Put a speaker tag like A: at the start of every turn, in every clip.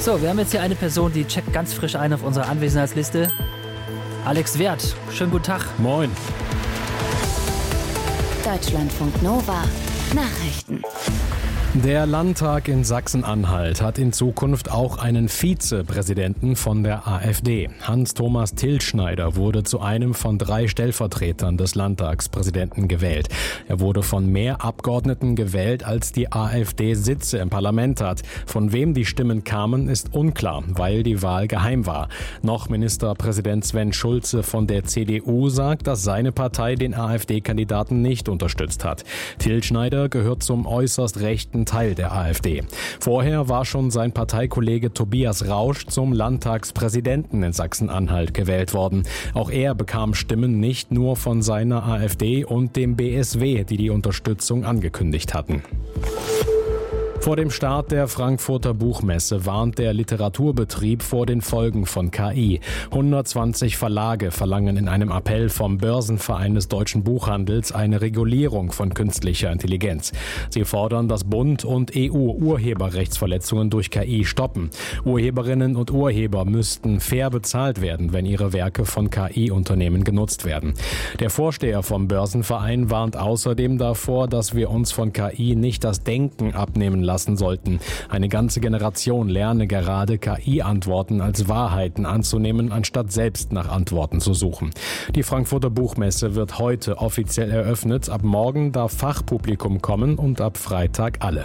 A: So, wir haben jetzt hier eine Person, die checkt ganz frisch ein auf unserer Anwesenheitsliste. Alex Werth, schönen guten Tag.
B: Moin.
C: Deutschlandfunk Nova Nachrichten.
B: Der Landtag in Sachsen-Anhalt hat in Zukunft auch einen Vizepräsidenten von der AfD. Hans-Thomas Tilschneider wurde zu einem von 3 Stellvertretern des Landtagspräsidenten gewählt. Er wurde von mehr Abgeordneten gewählt, als die AfD Sitze im Parlament hat. Von wem die Stimmen kamen, ist unklar, weil die Wahl geheim war. Noch Ministerpräsident Sven Schulze von der CDU sagt, dass seine Partei den AfD-Kandidaten nicht unterstützt hat. Tilschneider gehört zum äußerst rechten Teil der AfD. Vorher war schon sein Parteikollege Tobias Rausch zum Landtagspräsidenten in Sachsen-Anhalt gewählt worden. Auch er bekam Stimmen nicht nur von seiner AfD und dem BSW, die die Unterstützung angekündigt hatten. Vor dem Start der Frankfurter Buchmesse warnt der Literaturbetrieb vor den Folgen von KI. 120 Verlage verlangen in einem Appell vom Börsenverein des deutschen Buchhandels eine Regulierung von künstlicher Intelligenz. Sie fordern, dass Bund und EU Urheberrechtsverletzungen durch KI stoppen. Urheberinnen und Urheber müssten fair bezahlt werden, wenn ihre Werke von KI-Unternehmen genutzt werden. Der Vorsteher vom Börsenverein warnt außerdem davor, dass wir uns von KI nicht das Denken abnehmen lassen sollten. Eine ganze Generation lerne gerade KI-Antworten als Wahrheiten anzunehmen, anstatt selbst nach Antworten zu suchen. Die Frankfurter Buchmesse wird heute offiziell eröffnet. Ab morgen darf Fachpublikum kommen und ab Freitag alle.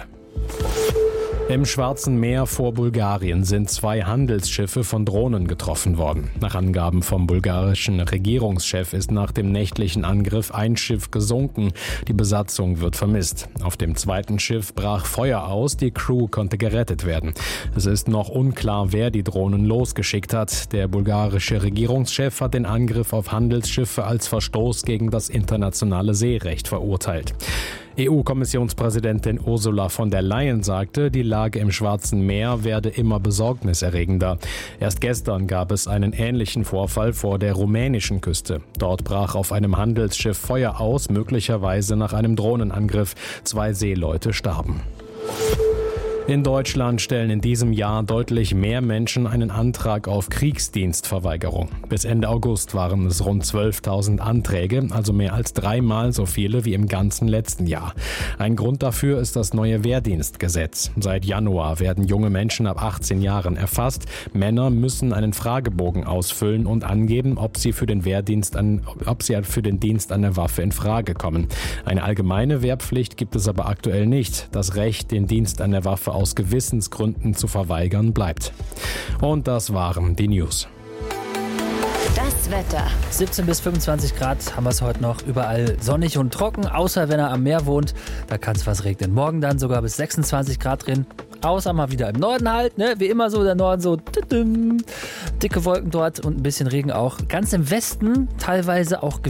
B: Im Schwarzen Meer vor Bulgarien sind 2 Handelsschiffe von Drohnen getroffen worden. Nach Angaben vom bulgarischen Regierungschef ist nach dem nächtlichen Angriff ein Schiff gesunken. Die Besatzung wird vermisst. Auf dem zweiten Schiff brach Feuer aus, die Crew konnte gerettet werden. Es ist noch unklar, wer die Drohnen losgeschickt hat. Der bulgarische Regierungschef hat den Angriff auf Handelsschiffe als Verstoß gegen das internationale Seerecht verurteilt. EU-Kommissionspräsidentin Ursula von der Leyen sagte, die Lage im Schwarzen Meer werde immer besorgniserregender. Erst gestern gab es einen ähnlichen Vorfall vor der rumänischen Küste. Dort brach auf einem Handelsschiff Feuer aus, möglicherweise nach einem Drohnenangriff. 2 Seeleute starben. In Deutschland stellen in diesem Jahr deutlich mehr Menschen einen Antrag auf Kriegsdienstverweigerung. Bis Ende August waren es rund 12.000 Anträge, also mehr als 3-mal so viele wie im ganzen letzten Jahr. Ein Grund dafür ist das neue Wehrdienstgesetz. Seit Januar werden junge Menschen ab 18 Jahren erfasst. Männer müssen einen Fragebogen ausfüllen und angeben, ob sie für den Dienst an der Waffe in Frage kommen. Eine allgemeine Wehrpflicht gibt es aber aktuell nicht. Das Recht, den Dienst an der Waffe aus Gewissensgründen zu verweigern, bleibt. Und das waren die News.
C: Das Wetter.
A: 17 bis 25 Grad haben wir es heute noch. Überall sonnig und trocken, außer wenn er am Meer wohnt. Da kann es was regnen. Morgen dann sogar bis 26 Grad drin. Außer mal wieder im Norden halt, ne? Wie immer so der Norden so dicke Wolken dort und ein bisschen Regen auch. Ganz im Westen teilweise auch